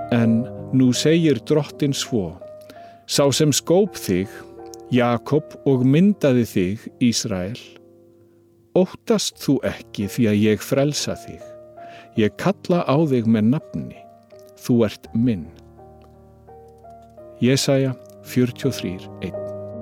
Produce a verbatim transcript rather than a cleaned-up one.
En nú segir Drottinn svo: Sá sem skóp þig, Jakob, og myndaði þig, Ísrael, óttast þú ekki því að ég frelsa þig. Ég kalla á þig með nafni, þú ert minn. Jesaja fjörutíu og þrjú, eitt.